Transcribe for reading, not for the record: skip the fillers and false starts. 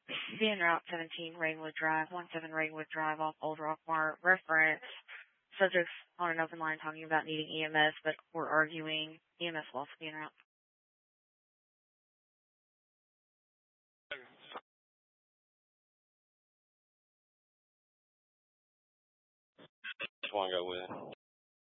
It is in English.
Being Route 17, Rainwood Drive, 17 Rainwood Drive off Old Rockmart. Reference, subjects on an open line talking about needing EMS, but we're arguing EMS loss being route. Just want to go with it.